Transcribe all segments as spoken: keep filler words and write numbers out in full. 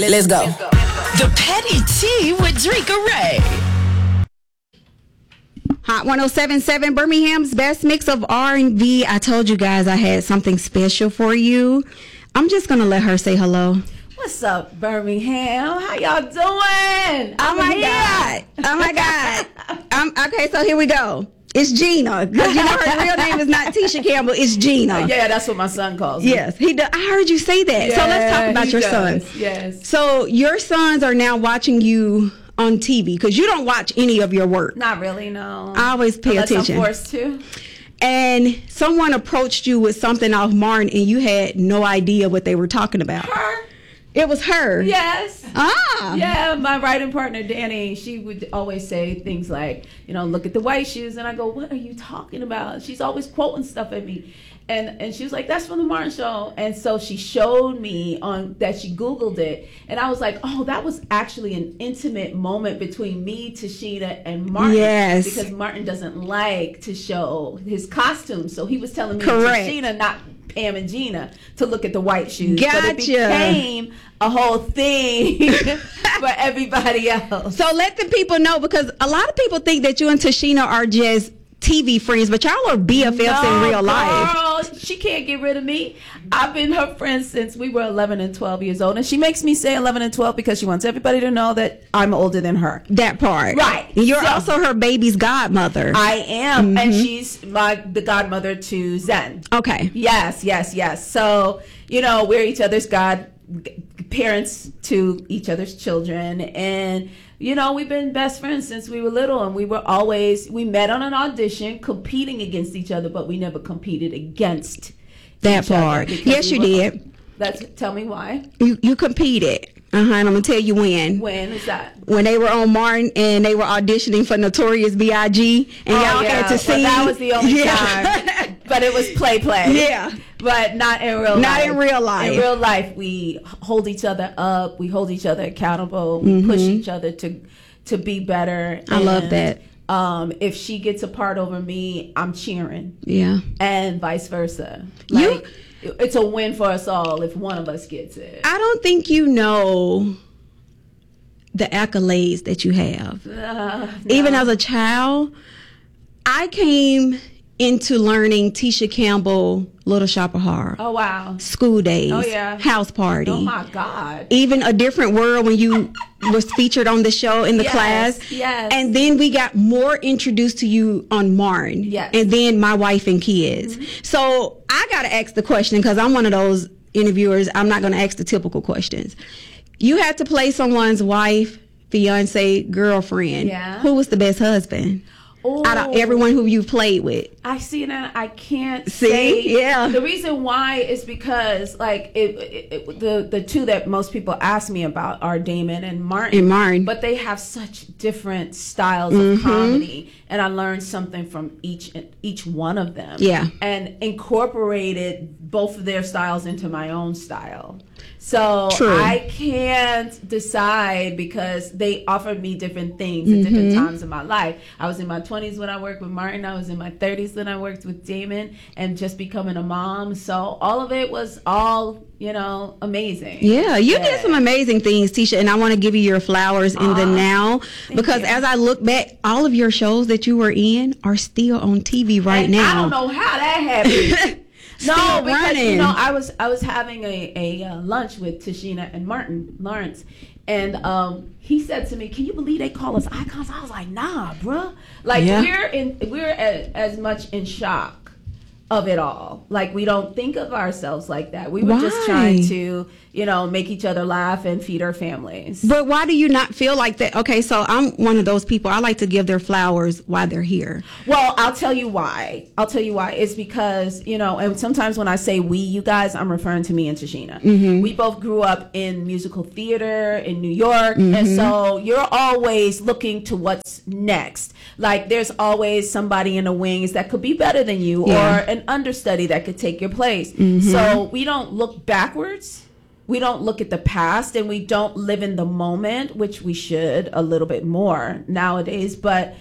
Let's go. The Petty Tea with Drika Ray. Hot one oh seven point seven, Birmingham's best mix of R and B. I told you guys I had something special for you. I'm just going to let her say hello. What's up, Birmingham? How y'all doing? Oh, my God. Oh, my God. um, okay, so here we go. It's Gina, because you know her real name is not Tisha Campbell. It's Gina. Yeah, that's what my son calls me. Yes, he does. I heard you say that. Yeah, so let's talk about he your does. son. Yes. So your sons are now watching you on T V because you don't watch any of your work. Not really, no. I always pay Unless attention. I'm forced to. And someone approached you with something off Martin, and you had no idea what they were talking about. Her? It was her. Yes. Ah. Yeah, my writing partner, Danny, she would always say things like, you know, look at the white shoes. And I go, what are you talking about? She's always quoting stuff at me. And and she was like, that's from the Martin Show. And so she showed me on that she Googled it. And I was like, oh, that was actually an intimate moment between me, Tashina, and Martin. Yes. Because Martin doesn't like to show his costumes. So he was telling me, Correct. Tashina, not Pam and Gina, to look at the white shoes. Gotcha. But it became a whole thing for everybody else. So let the people know, because a lot of people think that you and Tashina are just T V friends, but y'all are B F Fs no, in real life. Girl, she can't get rid of me. I've been her friend since we were eleven and twelve years old. And she makes me say eleven and twelve because she wants everybody to know that I'm older than her. That part. Right. And you're So- also her baby's godmother. I am. Mm-hmm. And she's my the godmother to Zen. Okay. Yes, yes, yes. So, you know, we're each other's god parents to each other's children. And, you know, we've been best friends since we were little. And we were always, we met on an audition competing against each other, but we never competed against That each other part. because Yes, we you were- did. Let's tell me why. You you competed. Uh-huh, and I'm going to tell you when. When is that? When they were on Martin and they were auditioning for Notorious B I G and Oh, y'all yeah. had to Well, sing. that was the only Yeah. time. But it was play play. Yeah. But not in real life. Not in real life. In real life, we hold each other up. We hold each other accountable. We Mm-hmm. push each other to to be better. I love And, that. Um, if she gets a part over me, I'm cheering. Yeah. And vice versa. You- Like, it's a win for us all if one of us gets it. I don't think you know the accolades that you have. Uh, Even no. as a child, I came into learning Tisha Campbell, Little Shop of Horror, Oh, wow. School Days, Oh, yeah. House Party, Oh, my God. even A Different World when you was featured on the show in the Yes, class. yes. And then we got more introduced to you on Martin. Yes. And then My Wife and Kids. Mm-hmm. So I got to ask the question, because I'm one of those interviewers, I'm not going to ask the typical questions. You had to play someone's wife, fiance, girlfriend. Yeah. Who was the best husband Oh. out of everyone who you played with? I see that. I can't See? say. Yeah. The reason why is because, like, it, it, it, the the two that most people ask me about are Damon and Martin. And Martin. But they have such different styles Mm-hmm. of comedy, and I learned something from each each one of them. Yeah. And incorporated both of their styles into my own style. So True. I can't decide because they offered me different things at different Mm-hmm. times in my life. I was in my twenties when I worked with Martin. I was in my thirties when I worked with Damon, and just becoming a mom. So all of it was all, you know, amazing. Yeah, you Yeah. did some amazing things, Tisha, and I want to give you your flowers in the Aw, now, because you. as I look back, all of your shows that you were in are still on T V right And now. I don't know how that happened. No, Still because running. you know, I was I was having a a uh, lunch with Tashina and Martin Lawrence, and um, he said to me, "Can you believe they call us icons?" I was like, "Nah, bruh. Like Yeah. we're in we're a, as much in shock of it all. Like we don't think of ourselves like that. We were just Why? trying to, you know, make each other laugh and feed our families." But why do you not feel like that? Okay, so I'm one of those people. I like to give their flowers while they're here. Well, I'll tell you why. I'll tell you why. It's because, you know, and sometimes when I say we, you guys, I'm referring to me and Tashina. Mm-hmm. We both grew up in musical theater in New York. Mm-hmm. And so you're always looking to what's next. Like there's always somebody in the wings that could be better than you, Yeah. or an understudy that could take your place. Mm-hmm. So we don't look backwards. We don't look at the past, and we don't live in the moment, which we should a little bit more nowadays. But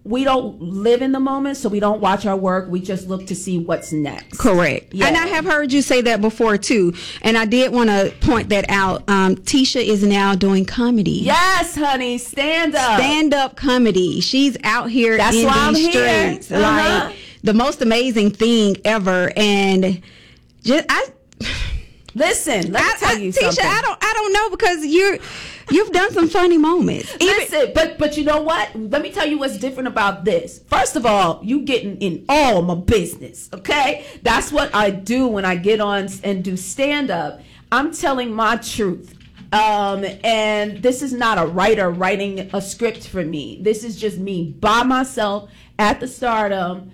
we don't live in the moment, so we don't watch our work. We just look to see what's next. Correct. Yeah. And I have heard you say that before too. And I did want to point that out. Um, Tisha is now doing comedy. Yes, honey, stand up. Stand up comedy. She's out here That's in why these I'm here. streets. Uh-huh. Like the most amazing thing ever. And just I Listen, let me I, tell I, you Tisha, something. I don't I don't know because you're you've done some funny moments. Even, Listen, but but you know what? Let me tell you what's different about this. First of all, you getting in all my business, okay? That's what I do when I get on and do stand up. I'm telling my truth. Um, and this is not a writer writing a script for me. This is just me by myself at the stardom,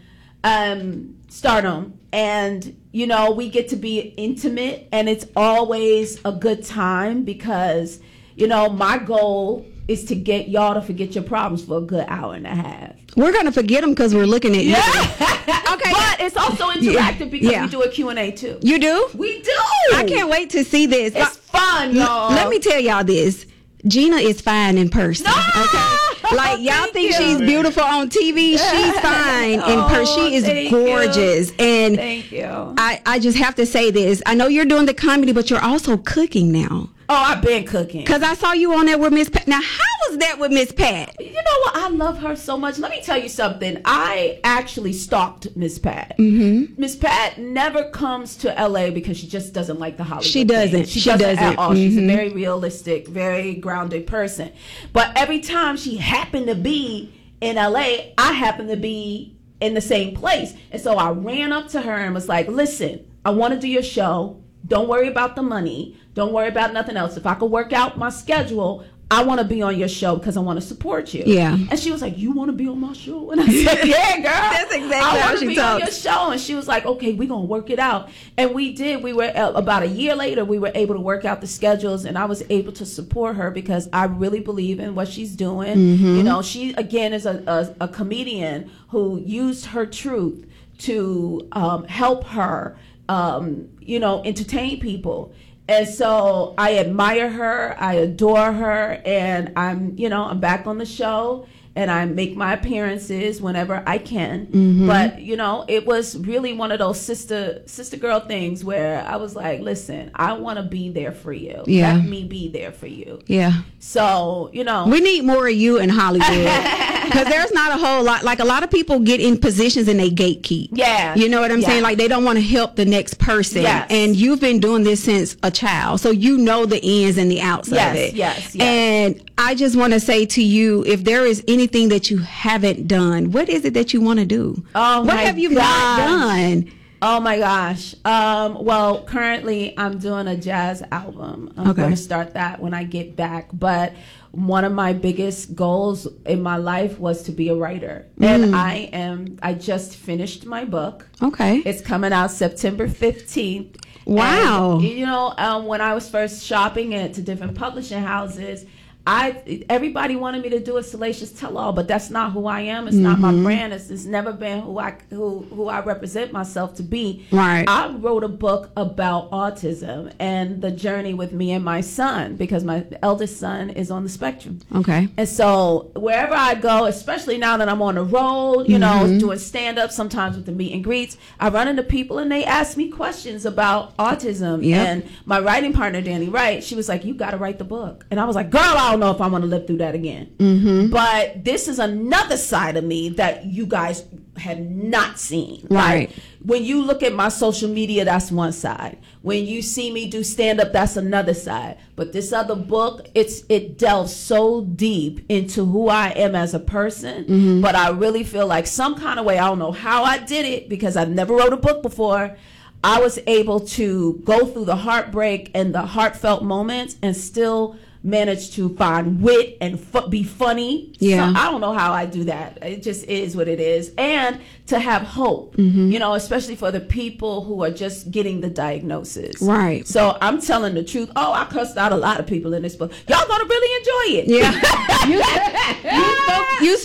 um, stardom. And, you know, we get to be intimate, and it's always a good time because, you know, my goal is to get y'all to forget your problems for a good hour and a half. we're gonna forget them because we're looking at you. Okay, but it's also interactive because Yeah. we do a Q and A too. You do? We do. I can't wait to see this. It's fun, y'all. Let me tell y'all this. Gina is fine in person. No! Okay. Like y'all Thank think you. she's beautiful on T V. She's fine in person. Oh, She is thank gorgeous. you. And Thank you. I, I just have to say this. I know you're doing the comedy, but you're also cooking now. Oh, I've been cooking. Because I saw you on there with Miss Pat. Now, how was that with Miss Pat? You know what? I love her so much. Let me tell you something. I actually stalked Miss Pat. Mm-hmm. Miss Pat never comes to L A because she just doesn't like the Hollywood. She doesn't. thing. She, She doesn't, doesn't. at all. She's a Mhm. very realistic, very grounded person. But every time she happened to be in L A, I happened to be in the same place. And so I ran up to her and was like, listen, I want to do your show. Don't worry about the money. Don't worry about nothing else. If I could work out my schedule, I want to be on your show because I want to support you. Yeah. And she was like, you want to be on my show? And I said, yeah, girl. That's exactly I how want she to be on your talks. show. And she was like, okay, we're going to work it out. And we did. We were, uh, about a year later, we were able to work out the schedules, and I was able to support her because I really believe in what she's doing. Mm-hmm. You know, she, again, is a, a, a comedian who used her truth to um, help her, um, you know, entertain people. And so I admire her, I adore her, and I'm, you know, I'm back on the show, and I make my appearances whenever I can. Mm-hmm. But, you know, it was really one of those sister sister girl things where I was like, listen, I want to be there for you. Yeah. Let me be there for you. Yeah. So, you know. We need more of you in Hollywood. Because there's not a whole lot. Like, a lot of people get in positions and they gatekeep. Yeah. You know what I'm Yeah. saying? Like, they don't want to help the next person. Yes. And you've been doing this since a child. So you know the ins and the outs Yes, of it. yes, yes. And I just want to say to you, if there is anything that you haven't done, what is it that you want to do? Oh, what my have you gosh. not done? Oh my gosh. Um, well, currently I'm doing a jazz album. I'm Okay. going to start that when I get back. But one of my biggest goals in my life was to be a writer. Mm. And I am, I just finished my book. Okay. It's coming out September fifteenth. Wow. And, you know, um, when I was first shopping it to different publishing houses, I everybody wanted me to do a Salacious Tell-All, but that's not who I am. It's not my brand. It's, it's never been who I who who I represent myself to be. Right. I wrote a book about autism and the journey with me and my son because my eldest son is on the spectrum. Okay. And so wherever I go, especially now that I'm on the road, you know, doing stand-up, sometimes with the meet and greets, I run into people and they ask me questions about autism. Yep. And my writing partner, Danny Wright, she was like, you got to write the book. And I was like, girl, I don't know if I want to live through that again. Mm-hmm. But this is another side of me that you guys have not seen. Right. Like, when you look at my social media, that's one side. When you see me do stand-up, that's another side. But this other book, it's it delves so deep into who I am as a person. Mm-hmm. But I really feel like some kind of way, I don't know how I did it because I've never wrote a book before. I was able to go through the heartbreak and the heartfelt moments and still manage to find wit and fu- be funny. Yeah. So I don't know how I do that. It just is what it is. And to have hope, mm-hmm. you know, especially for the people who are just getting the diagnosis. Right. So I'm telling the truth. Oh, I cussed out a lot of people in this book. Y'all gonna really enjoy it. Yeah. you, you spoke, you